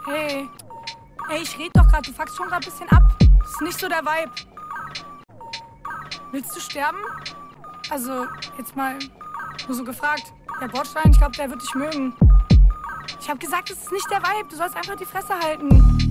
Hey. Hey, ich red doch gerade. Du fuckst schon gerade ein bisschen ab. Das ist nicht so der Vibe. Willst du sterben? Also, jetzt mal nur so gefragt. Der Bordstein, ich glaube, der wird dich mögen. Ich habe gesagt, das ist nicht der Vibe. Du sollst einfach die Fresse halten.